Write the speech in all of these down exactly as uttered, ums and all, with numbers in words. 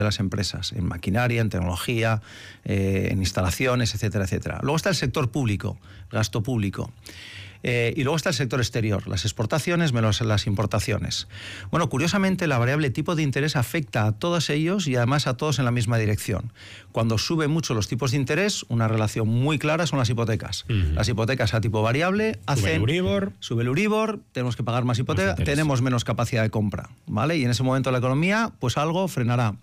de las empresas, en maquinaria, en tecnología, eh, en instalaciones, etcétera, etcétera. Luego está el sector público, gasto público. Eh, y luego está el sector exterior, las exportaciones menos las importaciones. Bueno, curiosamente la variable tipo de interés afecta a todos ellos y además a todos en la misma dirección. Cuando suben mucho los tipos de interés, una relación muy clara son las hipotecas. Uh-huh. Las hipotecas a tipo variable hacen... Sube el Euribor. Sube el Euribor, tenemos que pagar más hipoteca, tenemos menos capacidad de compra, ¿vale? Y en ese momento la economía, pues algo frenará.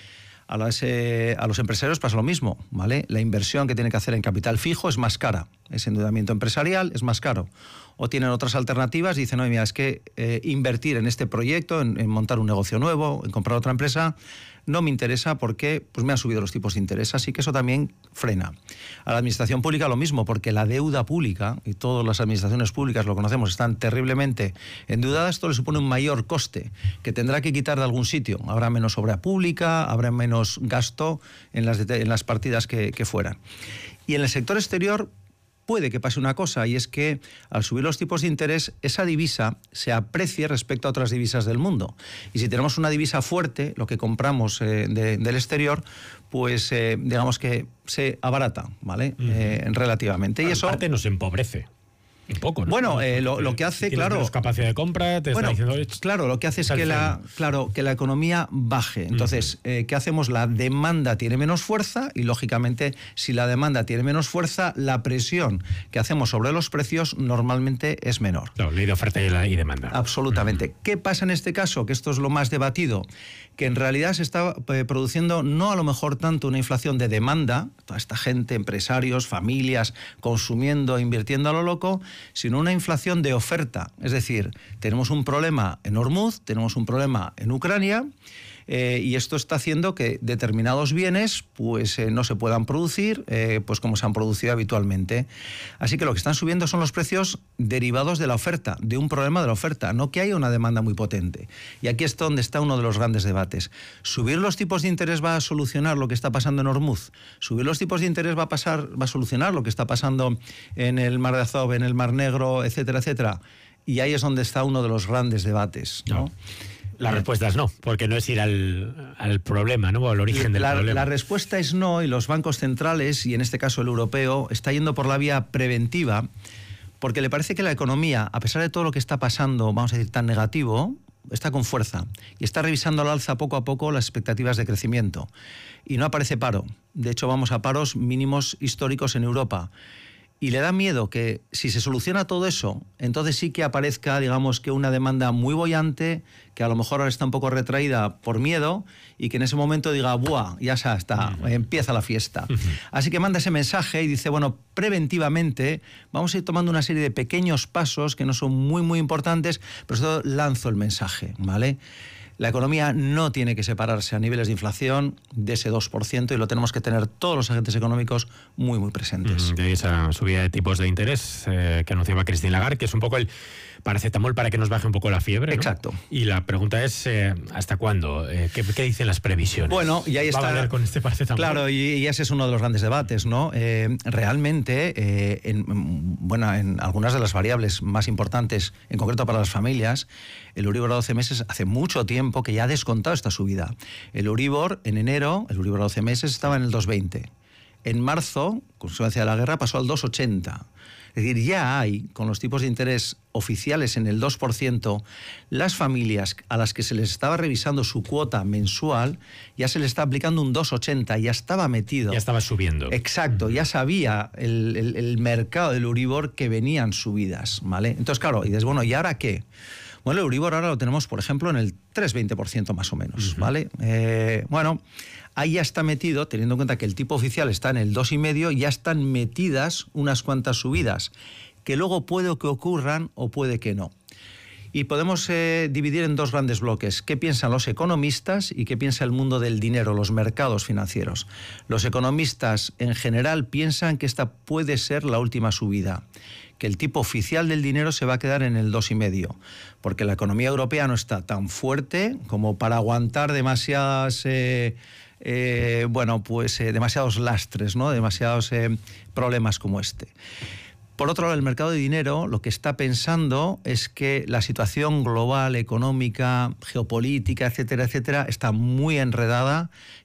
A, las, eh, a los empresarios pasa lo mismo, ¿vale? La inversión que tienen que hacer en capital fijo es más cara, ese endeudamiento empresarial es más caro. O tienen otras alternativas y dicen, oye, mira, es que eh, invertir en este proyecto, en, en montar un negocio nuevo, en comprar otra empresa, no me interesa porque pues, me han subido los tipos de interés, así que eso también frena. A la administración pública lo mismo, porque la deuda pública, y todas las administraciones públicas lo conocemos, están terriblemente endeudadas, esto le supone un mayor coste que tendrá que quitar de algún sitio. Habrá menos obra pública, habrá menos gasto en las, en las partidas que, que fueran. Y en el sector exterior puede que pase una cosa, y es que al subir los tipos de interés, esa divisa se aprecie respecto a otras divisas del mundo. Y si tenemos una divisa fuerte, lo que compramos eh, de, del exterior, pues eh, digamos que se abarata, ¿vale? Uh-huh. eh, relativamente. Bueno, y eso en parte nos empobrece. Un poco, ¿no? Bueno, eh, lo, lo que hace, claro... Menos capacidad de compra, te bueno, está diciendo... Claro, lo que hace es que la, claro, que la economía baje. Entonces, uh-huh. eh, ¿qué hacemos? La demanda tiene menos fuerza y, lógicamente, si la demanda tiene menos fuerza, la presión que hacemos sobre los precios normalmente es menor. Claro, ley de oferta y, la, y demanda. Absolutamente. Uh-huh. ¿Qué pasa en este caso? Que esto es lo más debatido. Que en realidad se está eh, produciendo no a lo mejor tanto una inflación de demanda, toda esta gente, empresarios, familias, consumiendo, invirtiendo a lo loco, sino una inflación de oferta. Es decir, tenemos un problema en Hormuz, tenemos un problema en Ucrania, eh, y esto está haciendo que determinados bienes pues eh, no se puedan producir eh, pues como se han producido habitualmente. Así que lo que están subiendo son los precios derivados de la oferta, de un problema de la oferta, no que haya una demanda muy potente. Y aquí es donde está uno de los grandes debates. ¿Subir los tipos de interés va a solucionar lo que está pasando en Hormuz? ¿Subir los tipos de interés va a pasar, va a solucionar lo que está pasando en el Mar de Azov, en el Mar Negro, etcétera, etcétera? Y ahí es donde está uno de los grandes debates, ¿no? no. La respuesta es no, porque no es ir al, al problema, ¿no? O al origen del la, problema. La respuesta es no, y los bancos centrales, y en este caso el europeo, está yendo por la vía preventiva, porque le parece que la economía, a pesar de todo lo que está pasando, vamos a decir, tan negativo, está con fuerza y está revisando al alza poco a poco las expectativas de crecimiento. Y no aparece paro. De hecho, vamos a paros mínimos históricos en Europa. Y le da miedo que si se soluciona todo eso, entonces sí que aparezca, digamos, que una demanda muy boyante, que a lo mejor ahora está un poco retraída por miedo, y que en ese momento diga, ¡buah! Ya está, uh-huh. empieza la fiesta. Uh-huh. Así que manda ese mensaje y dice, bueno, preventivamente vamos a ir tomando una serie de pequeños pasos que no son muy, muy importantes, pero sobre todo lanzo el mensaje, ¿vale? La economía no tiene que separarse a niveles de inflación de ese dos por ciento y lo tenemos que tener todos los agentes económicos muy, muy presentes. De esa subida de tipos de interés eh, que anunciaba Christine Lagarde, que es un poco el paracetamol para que nos baje un poco la fiebre, ¿no? Exacto. Y la pregunta es, eh, ¿hasta cuándo? Eh, ¿qué, ¿Qué dicen las previsiones? Bueno, y ahí está. ¿Va a valer con este paracetamol? Claro, y, y ese es uno de los grandes debates, ¿no? Eh, realmente, eh, en, bueno, en algunas de las variables más importantes, en concreto para las familias, el Euribor a doce meses hace mucho tiempo que ya ha descontado esta subida. El Euribor en enero, el Euribor a doce meses, estaba en el dos coma veinte. En marzo, consecuencia de la guerra, pasó al dos coma ochenta. Es decir, ya hay, con los tipos de interés oficiales en el dos por ciento, las familias a las que se les estaba revisando su cuota mensual, ya se les está aplicando un dos coma ochenta, ya estaba metido. Ya estaba subiendo. Exacto, ya sabía el, el, el mercado del Euribor que venían subidas, ¿vale? Entonces, claro, y dices, bueno, ¿y ahora qué? Bueno, el Euribor ahora lo tenemos, por ejemplo, en el tres coma veinte por ciento más o menos, uh-huh. ¿vale? Eh, bueno, ahí ya está metido, teniendo en cuenta que el tipo oficial está en el dos coma cinco, ya están metidas unas cuantas subidas, que luego puede que ocurran o puede que no. Y podemos eh, dividir en dos grandes bloques. ¿Qué piensan los economistas y qué piensa el mundo del dinero, los mercados financieros? Los economistas en general piensan que esta puede ser la última subida, que el tipo oficial del dinero se va a quedar en el dos coma cinco, porque la economía europea no está tan fuerte como para aguantar demasiadas, eh, eh, bueno, pues eh, demasiados lastres, ¿no? Demasiados eh, problemas como este. Por otro lado, el mercado de dinero lo que está pensando es que la situación global, económica, geopolítica, etcétera, etcétera, está muy enredada